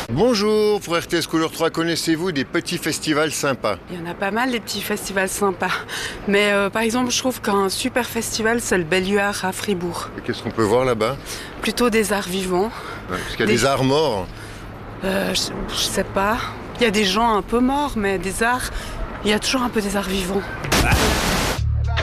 Bonjour, pour RTS Couleur 3, connaissez-vous des petits festivals sympas? Il y en a pas mal des petits festivals sympas. Mais par exemple, je trouve qu'un super festival, c'est le Belluard à Fribourg. Et qu'est-ce qu'on peut voir là-bas? Plutôt des arts vivants. Parce qu'il y a des arts morts. Je sais pas. Il y a des gens un peu morts, mais des arts, il y a toujours un peu des arts vivants.